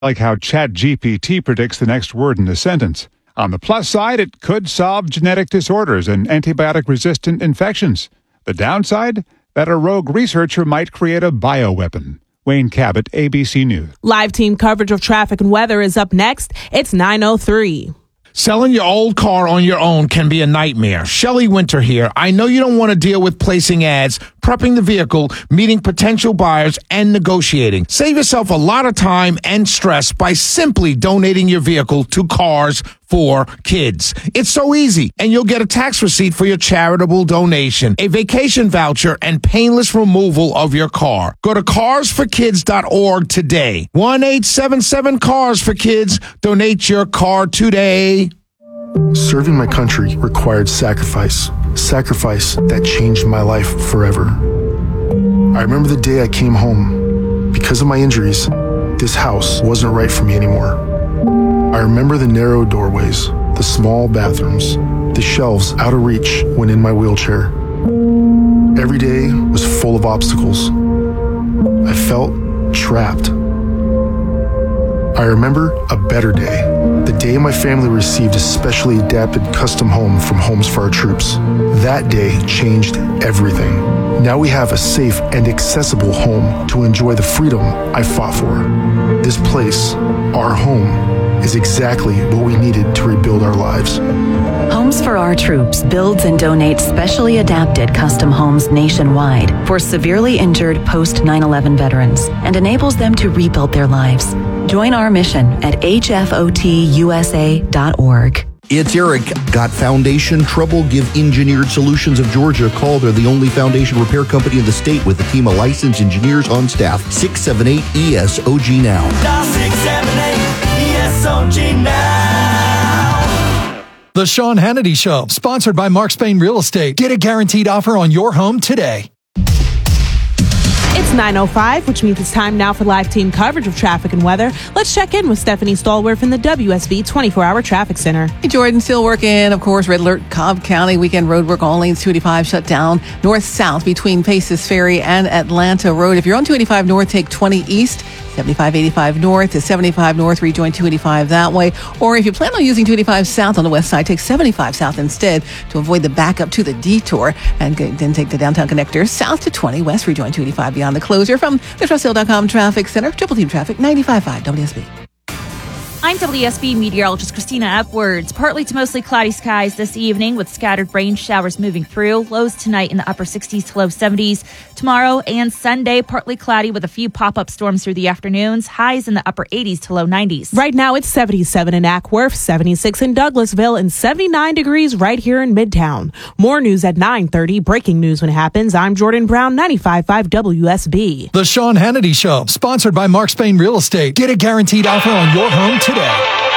like how ChatGPT predicts the next word in a sentence. On the plus side, it could solve genetic disorders and antibiotic-resistant infections. The downside? That a rogue researcher might create a bioweapon. Wayne Cabot, ABC News. Live team coverage of traffic and weather is up next. It's 9:03. Selling your old car on your own can be a nightmare. Shelley Winter here. I know you don't want to deal with placing ads, prepping the vehicle, meeting potential buyers, and negotiating. Save yourself a lot of time and stress by simply donating your vehicle to Cars for Kids. It's so easy, and you'll get a tax receipt for your charitable donation, a vacation voucher, and painless removal of your car. Go to carsforkids.org today. 1-877-CARS-FOR-KIDS. Donate your car today. Serving my country required sacrifice that changed my life forever. I remember the day I came home. Because of my injuries, this house wasn't right for me anymore. I remember the narrow doorways, the small bathrooms, the shelves out of reach when in my wheelchair. Every day was full of obstacles. I felt trapped. I remember a better day, the day my family received a specially adapted custom home from Homes for Our Troops. That day changed everything. Now we have a safe and accessible home to enjoy the freedom I fought for. This place, our home, is exactly what we needed to rebuild our lives. Homes for Our Troops builds and donates specially adapted custom homes nationwide for severely injured post-9/11 veterans and enables them to rebuild their lives. Join our mission at hfotusa.org. It's Eric. Got foundation trouble? Give Engineered Solutions of Georgia a call. They're the only foundation repair company in the state with a team of licensed engineers on staff. 678-ESOG now. 678-ESOG now. The Sean Hannity Show, sponsored by Mark Spain Real Estate. Get a guaranteed offer on your home today. It's 9:05, which means it's time now for live team coverage of traffic and weather. Let's check in with Stephanie Stallworth in the WSB 24-hour traffic center. Hey, Jordan, still working. Of course, red alert, Cobb County. Weekend road work, all lanes 285 shut down. North-south between Paces Ferry and Atlanta Road. If you're on 285 north, take 20 east. 75-85 north to 75 north, rejoin 285 that way. Or if you plan on using 285 south on the west side, take 75 south instead to avoid the backup to the detour. And then take the downtown connector south to 20 west, rejoin 285 beyond the closure. From the TrustHill.com Traffic Center, Triple Team Traffic, 95.5 WSB. I'm WSB meteorologist Christina Upwards. Partly to mostly cloudy skies this evening with scattered rain showers moving through. Lows tonight in the upper 60s to low 70s. Tomorrow and Sunday, partly cloudy with a few pop-up storms through the afternoons. Highs in the upper 80s to low 90s. Right now, it's 77 in Ackworth, 76 in Douglasville, and 79 degrees right here in Midtown. More news at 9:30. Breaking news when it happens. I'm Jordan Brown, 95.5 WSB. The Sean Hannity Show, sponsored by Mark Spain Real Estate. Get a guaranteed offer on your home today.